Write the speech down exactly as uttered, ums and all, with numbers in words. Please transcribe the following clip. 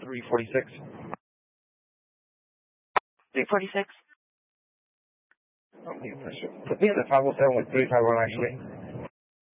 three forty-six. three forty-six. Put me in the five oh seven with three five one actually.